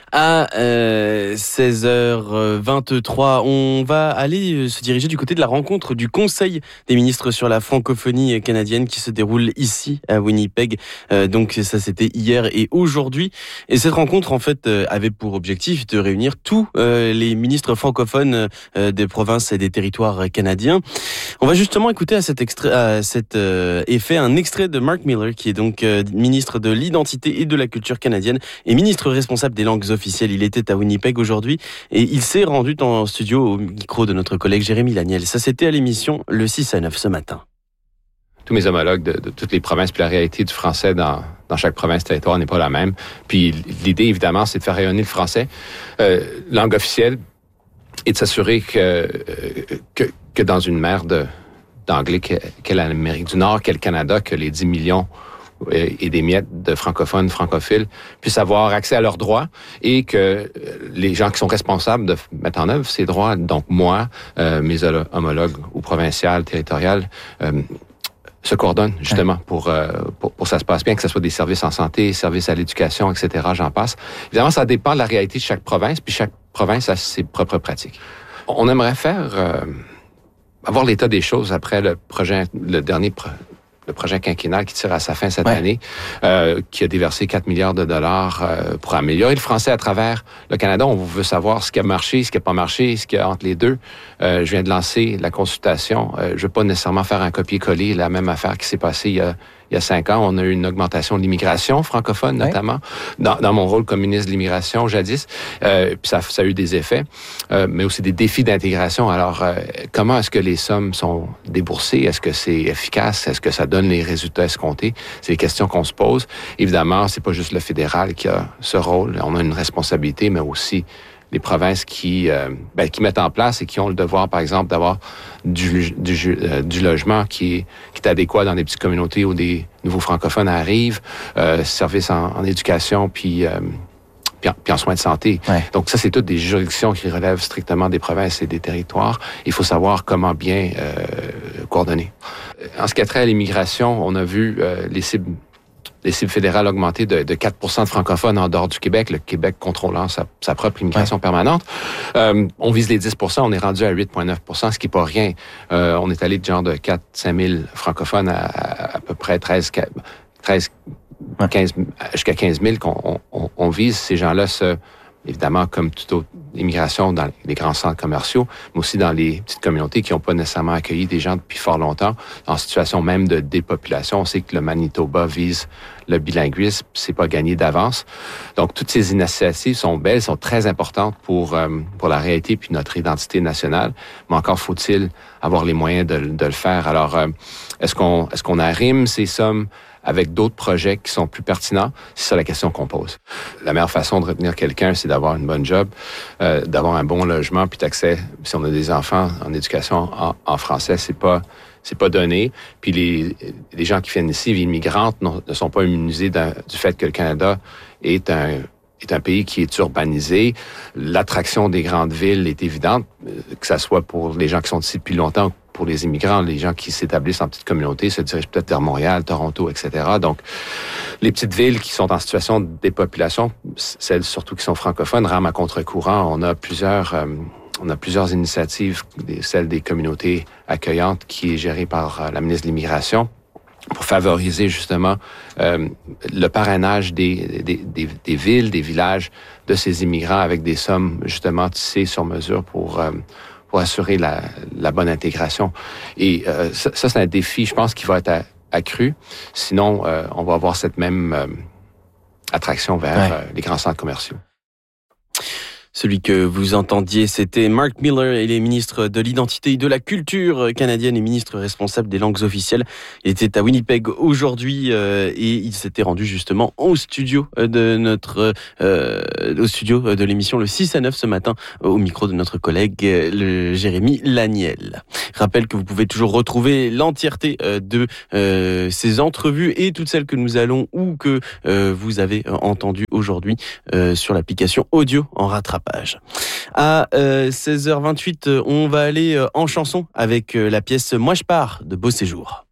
À 16h23, on va aller se diriger du côté de la rencontre du Conseil des ministres sur la francophonie canadienne qui se déroule ici à Winnipeg. Donc ça, c'était hier et aujourd'hui. Et cette rencontre, en fait, avait pour objectif de réunir tous les ministres francophones des provinces et des territoires canadiens. On va justement écouter à cet effet un extrait de Mark Miller, qui est donc ministre de l'Identité et de la Culture canadienne et ministre responsable des langues officielles. Il était à Winnipeg aujourd'hui et il s'est rendu en studio au micro de notre collègue Jérémy Laniel. Ça, c'était à l'émission le 6 à 9 ce matin. Tous mes homologues de toutes les provinces, puis la réalité du français dans chaque province, territoire n'est pas la même. Puis l'idée, évidemment, c'est de faire rayonner le français, langue officielle, et de s'assurer que dans une mer d'anglais qu'est l'Amérique du Nord, qu'est le Canada, que les 10 millions et des miettes de francophones, francophiles puissent avoir accès à leurs droits et que les gens qui sont responsables de mettre en œuvre ces droits, donc moi, mes homologues ou provinciales, territoriales, se coordonnent justement pour que ça se passe bien, que ce soit des services en santé, services à l'éducation, etc., j'en passe. Évidemment, ça dépend de la réalité de chaque province, puis chaque province a ses propres pratiques. On aimerait avoir l'état des choses après le projet quinquennal qui tire à sa fin cette année, qui a déversé 4 milliards de dollars pour améliorer le français à travers le Canada. On veut savoir ce qui a marché, ce qui n'a pas marché, ce qu'il y a entre les deux. Je viens de lancer la consultation. Je ne veux pas nécessairement faire un copier-coller, la même affaire qui s'est passée il y a 5 ans. On a eu une augmentation de l'immigration francophone, notamment, dans mon rôle comme ministre de l'immigration jadis. Puis ça a eu des effets, mais aussi des défis d'intégration. Alors, comment est-ce que les sommes sont déboursées? Est-ce que c'est efficace? Est-ce que ça donne les résultats escomptés? C'est des questions qu'on se pose. Évidemment, c'est pas juste le fédéral qui a ce rôle. On a une responsabilité, mais aussi les provinces qui mettent en place et qui ont le devoir, par exemple, d'avoir du logement qui est adéquat dans des petites communautés où des nouveaux francophones arrivent, services en éducation, puis en soins de santé. Ouais. Donc ça, c'est toutes des juridictions qui relèvent strictement des provinces et des territoires. Il faut savoir comment bien coordonner. En ce qui a trait à l'immigration, on a vu les cibles fédérales augmenter de 4% de francophones en dehors du Québec, le Québec contrôlant sa propre immigration permanente. On vise les 10%, on est rendu à 8,9%, ce qui n'est pas rien. On est allé de genre de 4-5 000 francophones à peu près 15 jusqu'à 15 000 qu'on vise. Ces gens-là, évidemment, comme toute autre immigration dans les grands centres commerciaux, mais aussi dans les petites communautés qui n'ont pas nécessairement accueilli des gens depuis fort longtemps, en situation même de dépopulation. On sait que le Manitoba vise le bilinguisme, c'est pas gagné d'avance. Donc, toutes ces initiatives sont belles, sont très importantes pour la réalité puis notre identité nationale, mais encore faut-il avoir les moyens de le faire. Alors, est-ce qu'on arrime ces sommes avec d'autres projets qui sont plus pertinents? C'est ça la question qu'on pose. La meilleure façon de retenir quelqu'un, c'est d'avoir une bonne job, d'avoir un bon logement, puis d'accès, si on a des enfants en éducation en français, c'est pas donné. Puis les gens qui viennent ici, les migrantes, ne sont pas immunisés du fait que le Canada est un pays qui est urbanisé. L'attraction des grandes villes est évidente, que ça soit pour les gens qui sont ici depuis longtemps, pour les immigrants, les gens qui s'établissent en petites communautés, se dirigent peut-être vers Montréal, Toronto, etc. Donc, les petites villes qui sont en situation de dépopulation, celles surtout qui sont francophones, rament à contre-courant. On a plusieurs initiatives, celle des communautés accueillantes qui est gérée par la ministre de l'Immigration, pour favoriser justement le parrainage des villes, des villages de ces immigrants avec des sommes justement tissées sur mesure pour assurer la bonne intégration. Et ça, c'est un défi, je pense, qui va être accru. Sinon, on va avoir cette même attraction vers les grands centres commerciaux. Celui que vous entendiez, c'était Mark Miller. Il est ministre de l'Identité et de la Culture canadienne et ministre responsable des langues officielles. Il était à Winnipeg aujourd'hui et il s'était rendu justement au studio de l'émission le 6 à 9 ce matin au micro de notre collègue le Jérémy Laniel. Je rappelle que vous pouvez toujours retrouver l'entièreté de ces entrevues et toutes celles que nous allons ou que vous avez entendues aujourd'hui sur l'application audio en rattrapage. À 16h28, on va aller en chanson avec la pièce « Moi je pars » de Beau Séjour.